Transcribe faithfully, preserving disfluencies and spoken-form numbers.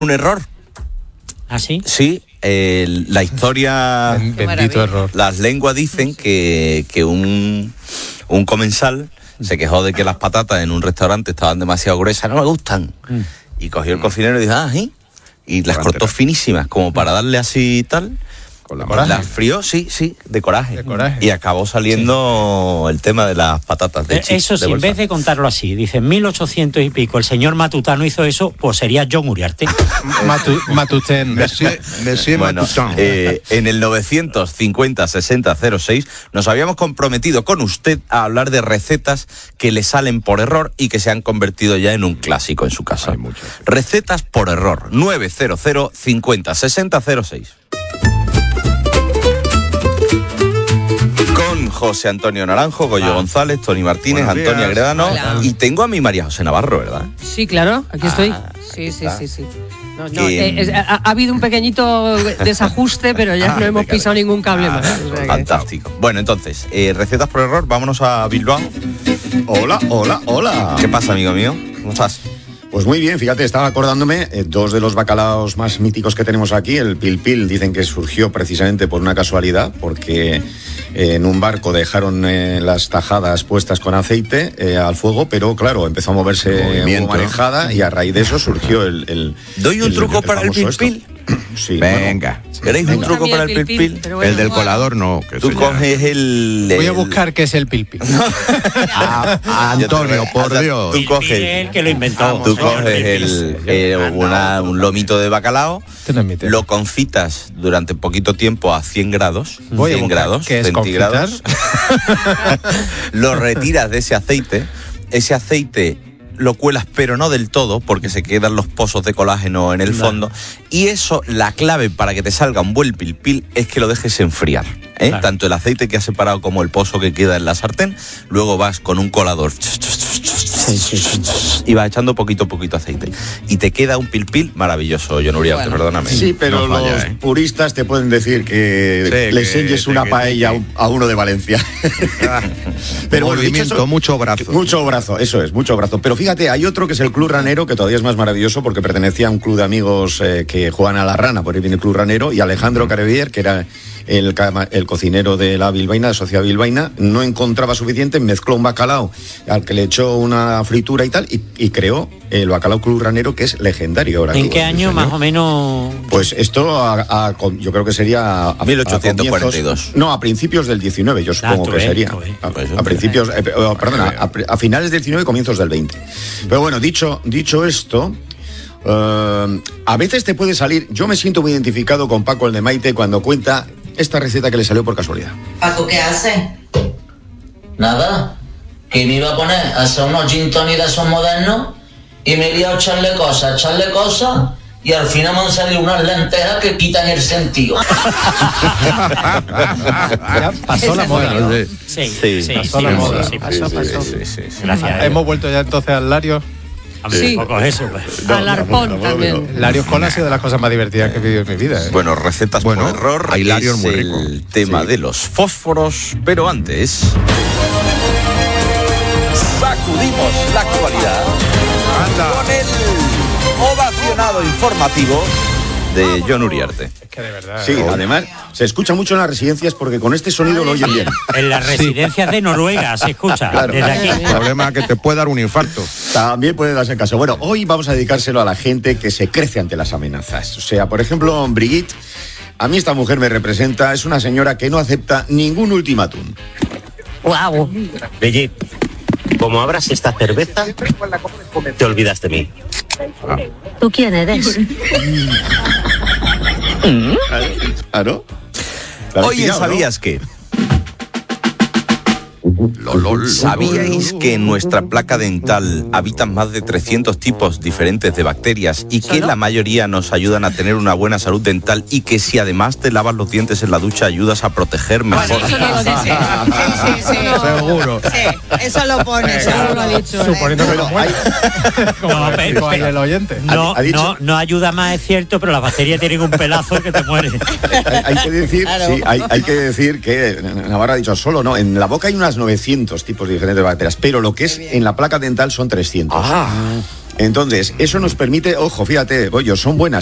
un error. ¿Ah, sí? Sí, eh, la historia... Bendito error. Las lenguas dicen que, que un, un comensal se quejó de que las patatas en un restaurante estaban demasiado gruesas, no me gustan. Mm. Y cogió el cocinero y dijo, ah, ¿sí? Y las cortó finísimas, como para darle así tal... La las frió, sí, sí, de coraje. De coraje. Y acabó saliendo sí. el tema de las patatas de chips. Eso sí, de en vez de contarlo así, dice en mil ochocientos y pico, el señor Matutano hizo eso, pues sería John Uriarte. Matu, Matuten. Monsieur, Monsieur bueno, eh, en el novecientos cincuenta sesenta cero seis nos habíamos comprometido con usted a hablar de recetas que le salen por error y que se han convertido ya en un clásico en su casa. Recetas por error. nueve cero cero cincuenta sesenta cero seis. Con José Antonio Naranjo, Goyo ah. González, Tony Martínez, Antonia Gredano. Hola. Y tengo a mi María José Navarro, ¿verdad? Sí, claro, aquí ah, estoy. Sí, sí, sí, sí. No, no, eh, eh, ha, ha habido un pequeñito desajuste, pero ya ah, no hemos pisado ningún cable ah, más. O sea fantástico. Que... Bueno, entonces, eh, recetas por error, vámonos a Bilbao. Hola, hola, hola. ¿Qué pasa, amigo mío? ¿Cómo estás? Pues muy bien, fíjate, estaba acordándome, eh, dos de los bacalaos más míticos que tenemos aquí, el pil pil, dicen que surgió precisamente por una casualidad, porque eh, en un barco dejaron eh, las tajadas puestas con aceite eh, al fuego, pero claro, empezó a moverse una marejada y a raíz de eso surgió el... el ¿Doy un el, truco el para el pil pil? Sí, venga. Bueno, ¿queréis venga. un truco para el pil pil? pil? Bueno, el del colador no. Que Tú coges el, el... Voy a buscar qué es el pil pil. a, a Antonio, por Dios. Tú coges... El que lo inventó. Tú coges el, el, una, un lomito de bacalao, lo confitas durante poquito tiempo a cien grados, Voy cien grados centígrados. Lo retiras de ese aceite, ese aceite... lo cuelas, pero no del todo, porque se quedan los pozos de colágeno en el claro. fondo. Y eso, la clave para que te salga un buen pil pil es que lo dejes enfriar. ¿eh? Claro. Tanto el aceite que has separado como el pozo que queda en la sartén. Luego vas con un colador sí, sí, sí. y vas echando poquito a poquito aceite. Y te queda un pil pil maravilloso, John Uriarte, bueno. perdóname. Sí, pero no falla, los ¿eh? puristas te pueden decir que sí, le enseñes una que, paella que... a uno de Valencia. Pero movimiento, eso, mucho brazo. Mucho brazo, eso es, mucho brazo. Pero fíjate, hay otro que es el Club Ranero, que todavía es más maravilloso porque pertenecía a un club de amigos eh, que juegan a la rana, por ahí viene el Club Ranero, y Alejandro Carevier, que era el, el cocinero de la bilbaína, de Sociedad Bilbaína, no encontraba suficiente, mezcló un bacalao al que le echó una fritura y tal, y, y creó el bacalao Club Ranero, que es legendario ahora. ¿En qué año más o menos? Pues esto a, a, yo creo que sería a, mil ochocientos cuarenta y dos. A no, a principios del diecinueve, yo supongo ah, que sería. A, a principios, eh, perdón, a, a finales del diecinueve, comienzos del veinte. Pero bueno, dicho, dicho esto, uh, a veces te puede salir, yo me siento muy identificado con Paco el de Maite cuando cuenta esta receta que le salió por casualidad. Paco, ¿qué hace? Nada, que me iba a poner a hacer unos gin tonic de esos modernos y me iba a echarle cosas, echarle cosas y al final me han salido unas lentejas que quitan el sentido. Ya pasó la moda, ¿no? Sí, sí, sí, pasó sí, la moda. Sí, pasó, sí, pasó. Sí, sí, sí. Gracias. Hemos vuelto ya entonces al Lario. Sí, un poco eso, pues. No, al arpón no, no, también. No, no. Larios Cola ha sido de las cosas más divertidas que he vivido en mi vida. ¿eh? Bueno, recetas bueno, por error. Hay Larios muy rico. El tema sí. de los fósforos, pero antes sacudimos la actualidad Anda. con el ovacionado informativo de John Uriarte. Es que de verdad. Sí, ¿no? Además se escucha mucho en las residencias porque con este sonido lo oyen bien. En las residencias sí. de Noruega se escucha. Claro. Desde aquí. El problema es que te puede dar un infarto. También puede darse caso. Bueno, hoy vamos a dedicárselo a la gente que se crece ante las amenazas. O sea, por ejemplo, Brigitte, a mí esta mujer me representa, es una señora que no acepta ningún ultimátum. Wow. Brigitte, como abras esta cerveza, te olvidas de mí. Ah. ¿Tú quién eres? ¿Ah, no? Oye, ¿sabías qué? Lolol. ¿Sabíais que en nuestra placa dental habitan más de trescientos tipos diferentes de bacterias y que la mayoría nos ayudan a tener una buena salud dental y que si además te lavas los dientes en la ducha ayudas a proteger mejor? Bueno, eso no lo dice. Sí, sí, sí. Seguro. Sí, eso lo pone, seguro lo ha dicho. Suponiendo que lo muere. Como dijo ahí el oyente. No, no, no ayuda más, es cierto, pero las bacterias tienen un pelazo que te muere. Hay, hay que decir, claro. sí, hay, hay que decir que Navarra ha dicho solo, no, en la boca hay unas novecientos tipos diferentes de bacterias, pero lo que es en la placa dental son trescientos. Ah. Entonces, eso nos permite, ojo, fíjate, Goyo, son buenas